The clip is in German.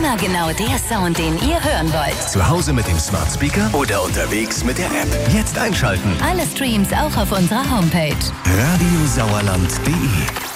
Immer genau der Sound, den ihr hören wollt. Zu Hause mit dem Smart Speaker oder unterwegs mit der App. Jetzt einschalten. Alle Streams auch auf unserer Homepage. radiosauerland.de